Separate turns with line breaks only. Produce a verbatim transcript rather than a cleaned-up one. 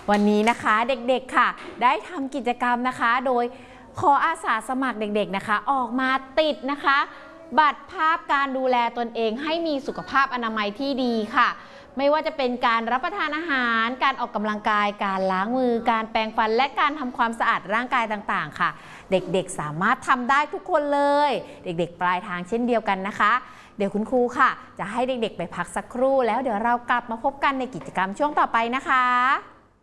วันนี้นะคะเด็กๆค่ะได้ทำกิจกรรมนะคะโดยขออาสาสมัครเด็กๆนะคะออกมาติดนะคะบัตรภาพการดูแลตนเองให้มีสุขภาพอนามัยที่ดีค่ะไม่ว่าจะเป็นการรับประทานอาหารการออกกำลังกายการล้างมือการแปรงฟันและการทำความสะอาดร่างกายต่างๆค่ะเด็กๆสามารถทำได้ทุกคนเลยเด็กๆปลายทางเช่นเดียวกันนะคะเดี๋ยวคุณครูค่ะจะให้เด็กๆไปพักสักครู่แล้วเดี๋ยวเรากลับมาพบกันในกิจกรรมช่วงต่อไปนะคะ